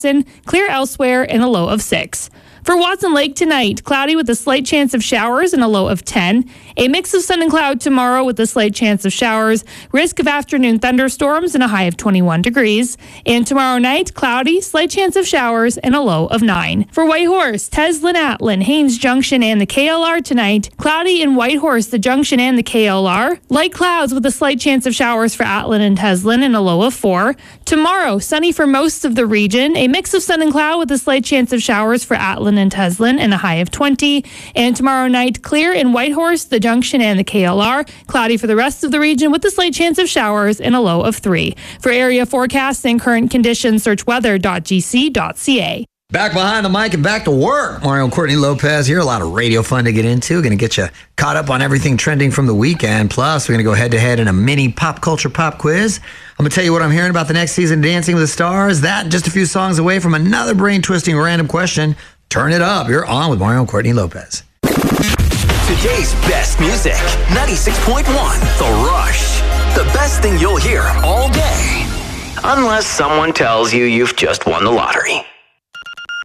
clear elsewhere and a low of 6. For Watson Lake tonight, cloudy with a slight chance of showers and a low of 10. A mix of sun and cloud tomorrow with a slight chance of showers. Risk of afternoon thunderstorms and a high of 21 degrees. And tomorrow night, cloudy, slight chance of showers and a low of 9. For Whitehorse, Teslin, Atlin, Haines Junction, and the KLR tonight, cloudy in Whitehorse, the Junction, and the KLR. Light clouds with a slight chance of showers for Atlin and Teslin and a low of 4. Tomorrow, sunny for most of the region. A mix of sun and cloud with a slight chance of showers for Atlin and Teslin and a high of 20. And tomorrow night, clear in Whitehorse, the Junction, and the KLR. Cloudy for the rest of the region with a slight chance of showers and a low of 3. For area forecasts and current conditions, search weather.gc.ca. Back behind the mic and back to work. Mario and Courtney Lopez here. A lot of radio fun to get into. Going to get you caught up on everything trending from the weekend. Plus, we're going to go head-to-head in a mini pop culture pop quiz. I'm going to tell you what I'm hearing about the next season of Dancing with the Stars. That and just a few songs away from another brain-twisting random question. Turn it up. You're on with Mario and Courtney Lopez. Today's best music, 96.1 The Rush. The best thing you'll hear all day. Unless someone tells you you've just won the lottery.